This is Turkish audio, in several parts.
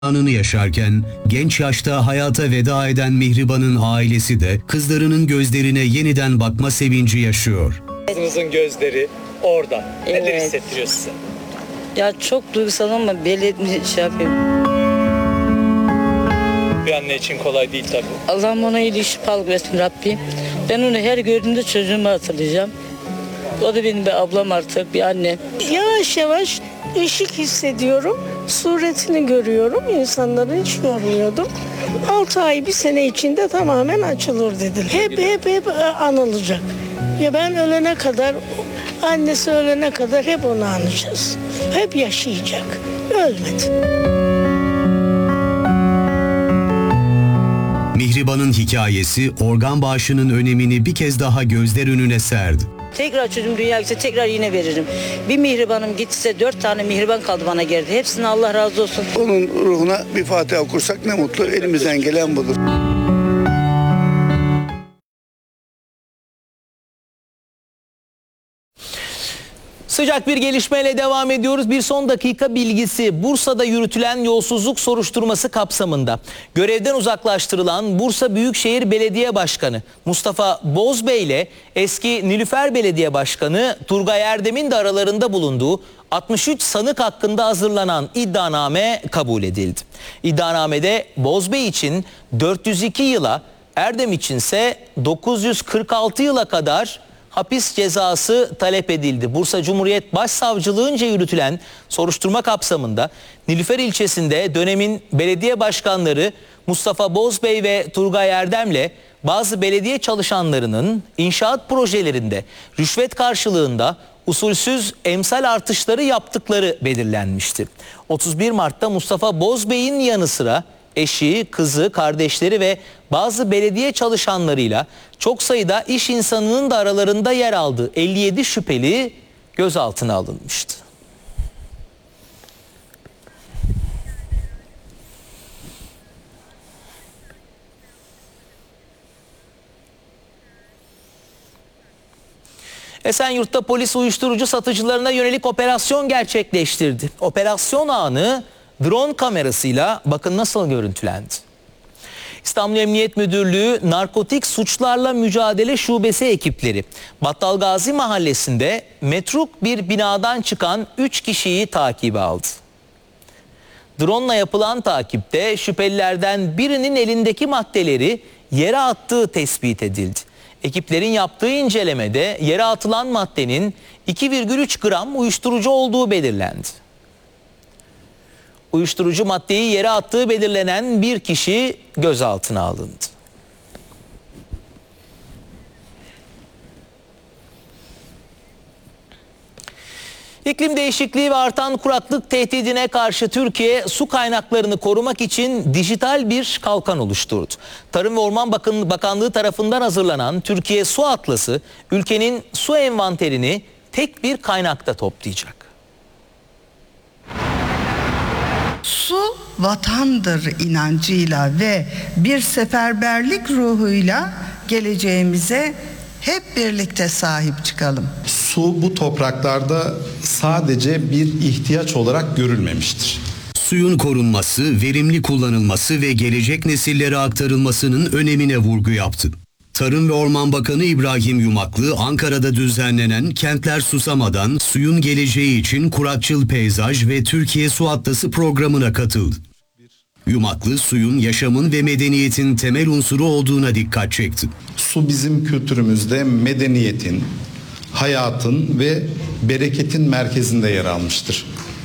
anını yaşarken genç yaşta hayata veda eden Mihriban'ın ailesi de kızlarının gözlerine yeniden bakma sevinci yaşıyor. Kızınızın gözleri orada. Neler Evet. hissettiriyor size? Ya çok duygusal ama belli şey yapayım. Bir anne için kolay değil tabii. Allah'ım ona iyiliği şifalık versin Rabbim. Ben onu her gördüğümde çocuğumu hatırlayacağım. O da benim bir ablam artık, bir annem. Yavaş yavaş ışık hissediyorum. Suretini görüyorum. İnsanları hiç görmüyordum. 6 ay, bir sene içinde tamamen açılır dediler. Hep anılacak. Ya ben ölene kadar, annesi ölene kadar hep onu anacağız. Hep yaşayacak. Ölmedi. Mihriban'ın hikayesi organ bağışının önemini bir kez daha gözler önüne serdi. Tekrar çocuğum dünya gitse tekrar yine veririm. Bir mihribanım gitse 4 tane mihriban kaldı bana geride. Hepsine Allah razı olsun. Onun ruhuna bir Fatiha okursak ne mutlu. Elimizden gelen budur. Sıcak bir gelişmeyle devam ediyoruz. Bir son dakika bilgisi. Bursa'da yürütülen yolsuzluk soruşturması kapsamında görevden uzaklaştırılan Bursa Büyükşehir Belediye Başkanı Mustafa Bozbey ile eski Nilüfer Belediye Başkanı Turgay Erdem'in de aralarında bulunduğu 63 sanık hakkında hazırlanan iddianame kabul edildi. İddianamede Bozbey için 402 yıla, Erdem içinse 946 yıla kadar hapis cezası talep edildi. Bursa Cumhuriyet Başsavcılığınca yürütülen soruşturma kapsamında Nilüfer ilçesinde dönemin belediye başkanları Mustafa Bozbey ve Turgay Erdem'le bazı belediye çalışanlarının inşaat projelerinde rüşvet karşılığında usulsüz emsal artışları yaptıkları belirlenmişti. 31 Mart'ta Mustafa Bozbey'in yanı sıra eşi, kızı, kardeşleri ve bazı belediye çalışanlarıyla çok sayıda iş insanının da aralarında yer aldığı 57 şüpheli gözaltına alınmıştı. Esenyurt'ta polis uyuşturucu satıcılarına yönelik operasyon gerçekleştirdi. Operasyon anı drone kamerasıyla bakın nasıl görüntülendi. İstanbul Emniyet Müdürlüğü Narkotik Suçlarla Mücadele Şubesi ekipleri Battalgazi Mahallesi'nde metruk bir binadan çıkan 3 kişiyi takibe aldı. Drone'la yapılan takipte şüphelilerden birinin elindeki maddeleri yere attığı tespit edildi. Ekiplerin yaptığı incelemede yere atılan maddenin 2,3 gram uyuşturucu olduğu belirlendi. Uyuşturucu maddeyi yere attığı belirlenen bir kişi gözaltına alındı. İklim değişikliği ve artan kuraklık tehdidine karşı Türkiye su kaynaklarını korumak için dijital bir kalkan oluşturdu. Tarım ve Orman Bakanlığı tarafından hazırlanan Türkiye Su Atlası ülkenin su envanterini tek bir kaynakta toplayacak. Su vatandır inancıyla ve bir seferberlik ruhuyla geleceğimize hep birlikte sahip çıkalım. Su bu topraklarda sadece bir ihtiyaç olarak görülmemiştir. Suyun korunması, verimli kullanılması ve gelecek nesillere aktarılmasının önemine vurgu yaptı. Tarım ve Orman Bakanı İbrahim Yumaklı, Ankara'da düzenlenen Kentler Susamadan Suyun Geleceği için Kurakçıl Peyzaj ve Türkiye Su Atlası programına katıldı. Yumaklı, suyun yaşamın ve medeniyetin temel unsuru olduğuna dikkat çekti. Su bizim kültürümüzde medeniyetin, hayatın ve bereketin merkezinde yer almıştır.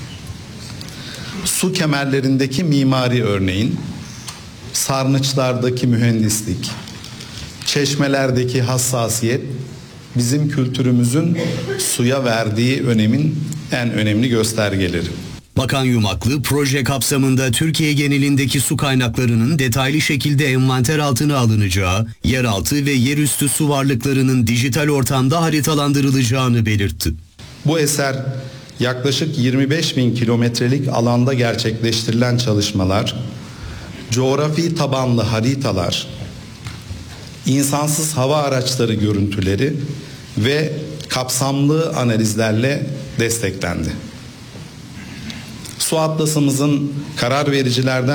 Su kemerlerindeki mimari örneğin, sarnıçlardaki mühendislik, çeşmelerdeki hassasiyet bizim kültürümüzün suya verdiği önemin en önemli göstergeleri. Bakan Yumaklı, proje kapsamında Türkiye genelindeki su kaynaklarının detaylı şekilde envanter altına alınacağı, yeraltı ve yerüstü su varlıklarının dijital ortamda haritalandırılacağını belirtti. Bu eser yaklaşık 25.000 kilometrelik alanda gerçekleştirilen çalışmalar, coğrafi tabanlı haritalar, insansız hava araçları görüntüleri ve kapsamlı analizlerle desteklendi. Su Atlasımızın karar vericilerden